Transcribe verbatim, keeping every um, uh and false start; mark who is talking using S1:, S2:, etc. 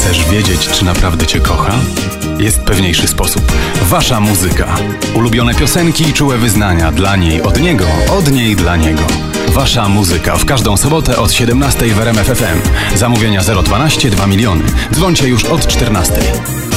S1: Chcesz wiedzieć, czy naprawdę cię kocha? Jest pewniejszy sposób. Wasza muzyka. Ulubione piosenki i czułe wyznania dla niej, od niego, od niej dla niego. Wasza muzyka w każdą sobotę od siedemnastej w R M F F M. Zamówienia zero dwanaście dwa miliony. Dzwońcie już od czternastej.